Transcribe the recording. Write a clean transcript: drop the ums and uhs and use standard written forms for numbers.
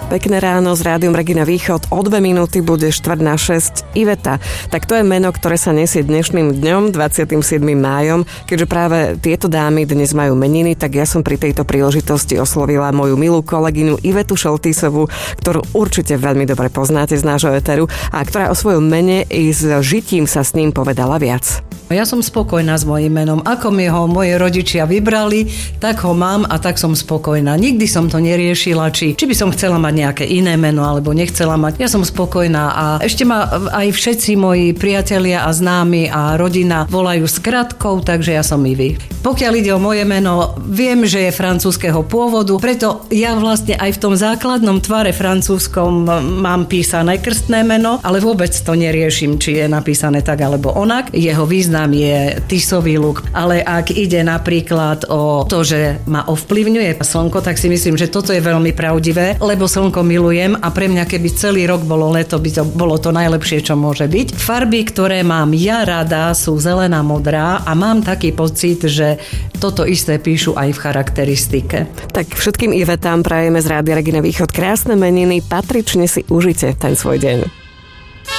Pekné ráno s Rádiom Regina Východ. O 2 minúty bude 5:45. Iveta. Tak to je meno, ktoré sa nesie dnešným dňom, 27. májom. Keďže práve tieto dámy dnes majú meniny, tak ja som pri tejto príležitosti oslovila moju milú kolegyňu Ivetu Šoltysovú, ktorú určite veľmi dobre poznáte z nášho éteru a ktorá o svojom mene i s žitím sa s ním povedala viac. Ja som spokojná s mojím menom. Ako mi ho moji rodičia vybrali, tak ho mám a tak som spokojná. Nikdy som to neriešila, či by som chcela mať nejaké iné meno, alebo nechcela mať. Ja som spokojná a ešte ma aj všetci moji priatelia a známi a rodina volajú skratkou, takže ja som Ivy. Pokiaľ ide o moje meno, viem, že je francúzskeho pôvodu, preto ja vlastne aj v tom základnom tvare francúzskom mám písané krstné meno, ale vôbec to neriešim, či je napísané tak alebo onak. Jeho význam je Tisový luk, ale ak ide napríklad o to, že ma ovplyvňuje slnko, tak si myslím, že toto je veľmi pravdivé, lebo slnko milujem a pre mňa, keby celý rok bolo leto, by to bolo to najlepšie, čo môže byť. Farby, ktoré mám ja rada, sú zelená, modrá a mám taký pocit, že toto isté píšu aj v charakteristike. Tak všetkým Ivetám prajeme z Rádia Regina Východ krásne meniny, patrične si užite ten svoj deň.